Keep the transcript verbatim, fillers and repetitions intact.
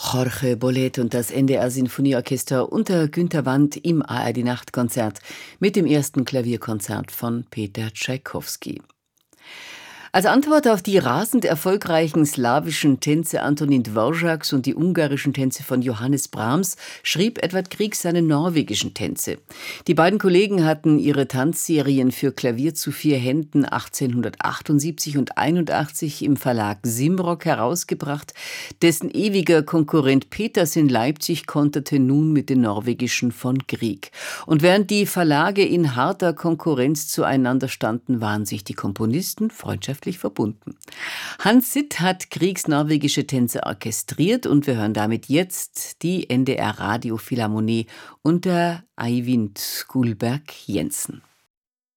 Jorge Bolet und das N D R-Sinfonieorchester unter Günter Wandt im A R D-Nachtkonzert mit dem ersten Klavierkonzert von Peter Tschaikowski. Als Antwort auf die rasend erfolgreichen slawischen Tänze Antonín Dvořáks und die ungarischen Tänze von Johannes Brahms schrieb Edvard Grieg seine norwegischen Tänze. Die beiden Kollegen hatten ihre Tanzserien für Klavier zu vier Händen achtzehnhundertachtundsiebzig und einundachtzig im Verlag Simrock herausgebracht. Dessen ewiger Konkurrent Peters in Leipzig konterte nun mit den norwegischen von Grieg. Und während die Verlage in harter Konkurrenz zueinander standen, waren sich die Komponisten freundschaftlich verbunden. Hans Sitt hat Griegs norwegische Tänze orchestriert und wir hören damit jetzt die N D R Radiophilharmonie unter Eivind Gullberg Jensen.